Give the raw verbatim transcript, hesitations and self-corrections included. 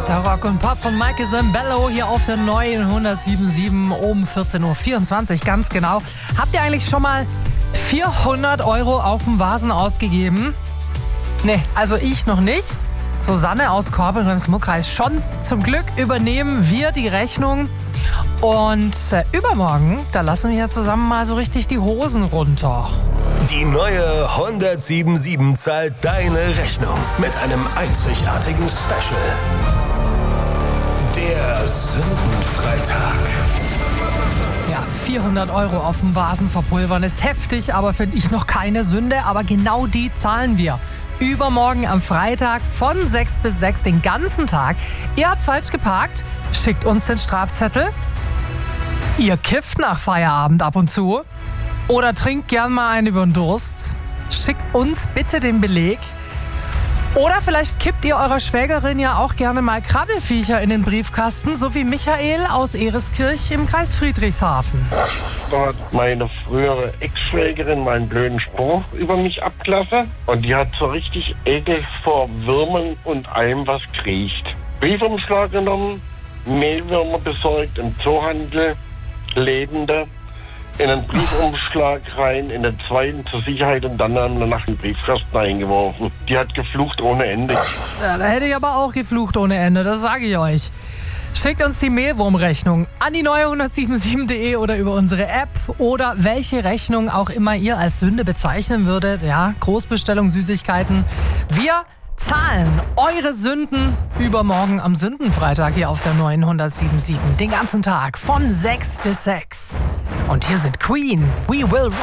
Bester Rock und Pop von Michael Zambello hier auf der neuen hundertsieben Komma sieben um vierzehn Uhr vierundzwanzig, ganz genau. Habt ihr eigentlich schon mal vierhundert Euro auf dem Vasen ausgegeben? Nee, also ich noch nicht. Susanne aus Korbel beim Smuckreis schon. Zum Glück übernehmen wir die Rechnung. Und äh, übermorgen, da lassen wir ja zusammen mal so richtig die Hosen runter. Die neue hundertsieben Komma sieben zahlt deine Rechnung mit einem einzigartigen Special. Der Sündenfreitag. Ja, vierhundert Euro auf dem Vasen verpulvern ist heftig, aber finde ich noch keine Sünde. Aber genau die zahlen wir. Übermorgen am Freitag von sechs bis sechs den ganzen Tag. Ihr habt falsch geparkt, schickt uns den Strafzettel. Ihr kifft nach Feierabend ab und zu oder trinkt gern mal einen über den Durst. Schickt uns bitte den Beleg. Oder vielleicht kippt ihr eurer Schwägerin ja auch gerne mal Krabbelfiecher in den Briefkasten, so wie Michael aus Ereskirch im Kreis Friedrichshafen. Da hat meine frühere Ex-Schwägerin meinen blöden Spruch über mich abgelassen und die hat so richtig Ekel vor Würmern und allem, was kriecht. Briefumschlag genommen, Mehlwürmer besorgt im Zoohandel, Lebende, in einen Briefumschlag rein, in den zweiten zur Sicherheit und dann haben wir nach den Briefkasten eingeworfen. Die hat geflucht ohne Ende. Ja, da hätte ich aber auch geflucht ohne Ende, das sage ich euch. Schickt uns die Mehlwurmrechnung an die neue hundertsieben Komma sieben punkt de oder über unsere App oder welche Rechnung auch immer ihr als Sünde bezeichnen würdet. Ja, Großbestellung, Süßigkeiten. Wir zahlen eure Sünden übermorgen am Sündenfreitag hier auf der neuen hundertsieben Komma sieben. Den ganzen Tag von sechs bis sechs. Und hier sind Queen. We will rock.